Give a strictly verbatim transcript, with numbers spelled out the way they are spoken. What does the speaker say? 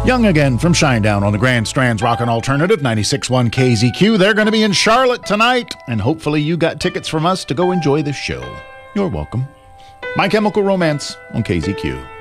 Young again from Shinedown on the Grand Strands Rockin' Alternative ninety-six point one K Z Q. They're going to be in Charlotte tonight, and hopefully you got tickets from us to go enjoy the show. You're welcome. My Chemical Romance on K Z Q.